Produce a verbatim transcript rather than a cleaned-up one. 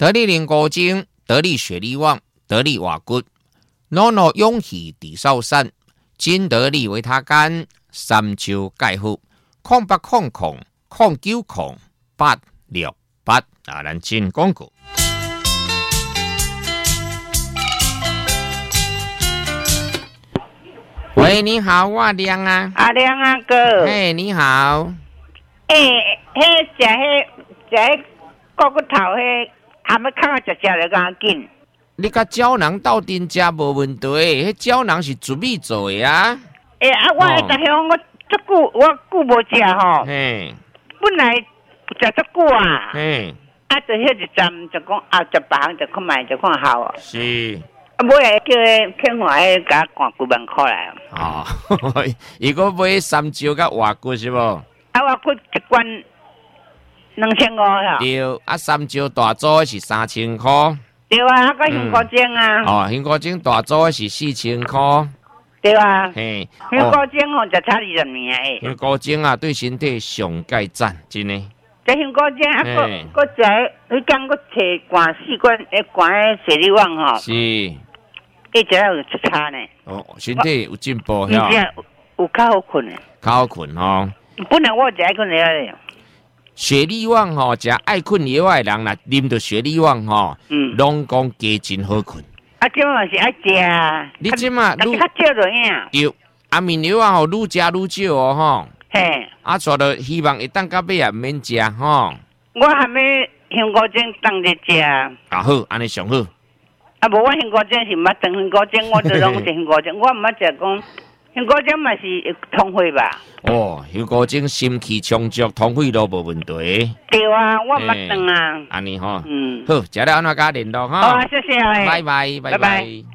得力灵果精、得力雪力旺、得力瓦骨，诺诺勇气地少山，金得力维他干，三九钙护，空八空空空九空八六八啊！咱进广告。喂，你好，我亮啊。 阿亮啊哥。 嘿，你好。 诶、欸，迄食迄食迄骨骨头迄，含要看食食就咁紧。 你甲胶囊斗阵食无问题，迄胶囊是准备做的啊。 诶、欸、啊，我会逐项我足久，我久无食吼。 嘿。 本来食足久啊。 嘿。 啊，就迄一站就讲啊，食别项就看卖就看效啊。 是。 啊，买来叫迄肯华迄甲我赶几万块来。 哦，伊个买三招甲瓦骨是无？ 啊，瓦骨一罐两千五啦。 对，啊，三招大组是三千块。 对啊，啊个香菇精啊。 嗯、哦，香菇精大组是四千块。 对啊。 嘿， 香菇精吼就差二十年诶。 香菇精啊，对身体上介赞，真诶。 这香菇精啊，个个食，迄讲个摕罐四罐，迄罐诶雪力旺吼。 是。 一直有出差呢。 哦，身体有进步， 吓。有有较好困诶。 较好困吼。 本来我食爱困了。 雪力旺吼，食爱困药诶人啦，啉着雪力旺吼， 嗯， 拢讲加真好困。 啊，即嘛是爱食。 你即嘛愈较少就影。 对，啊面药啊吼，愈食愈少哦吼。 嘿。 啊，所以希望一旦到尾也免食吼。 我还没香菇精当日食。 啊好，安尼上好。 啊，无我香菇精是毋捌当香菇精，我就拢食香菇精，我毋捌食讲香菇精嘛是通血吧？ 哦，香菇精心气充足，通血都无问题。 对啊，我毋捌当啊。 安尼吼， 嗯， 好，食了安怎甲联络吼？ 好啊，谢谢啊。 拜拜，拜拜。